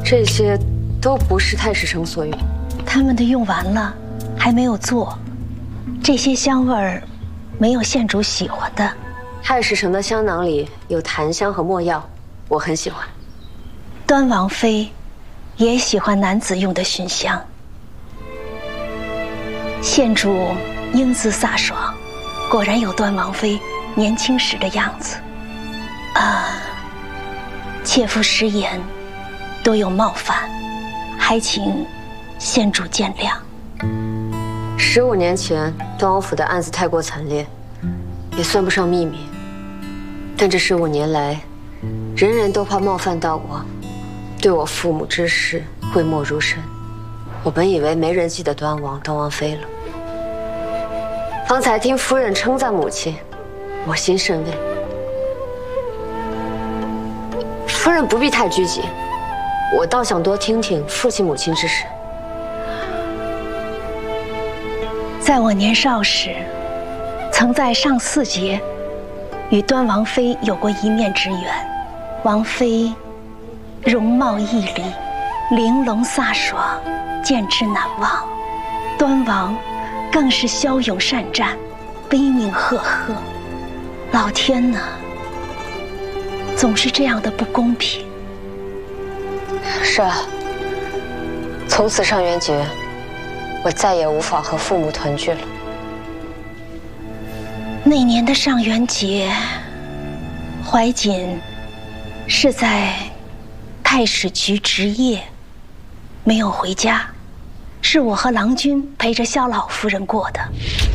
这些都不是太史丞所用。 他们的用完了，还没有做。这些香味儿，没有县主喜欢的。 太史丞的香囊里有檀香和没药，我很喜欢。 端王妃也喜欢男子用的熏香。县主英姿飒爽，果然有端王妃年轻时的样子。妾夫失言，多有冒犯，还请县主见谅。 15年前，端王府的案子太过惨烈，也算不上秘密。但这15年来，人人都怕冒犯到我，对我父母之事讳莫如深。我本以为没人记得端王妃了。方才听夫人称赞母亲，我心甚慰。夫人不必太拘谨，我倒想多听听父亲母亲之事。 在我年少时，曾在上4节与端王妃有过一面之缘。王妃容貌屹立，玲珑飒爽，见之难忘。端王更是骁勇善战，威名赫赫。老天哪，总是这样的不公平。 是啊，从此上元节，我再也无法和父母团聚了。 那年的上元节，怀瑾是在太史局值夜，没有回家，是我和郎君陪着萧老夫人过的。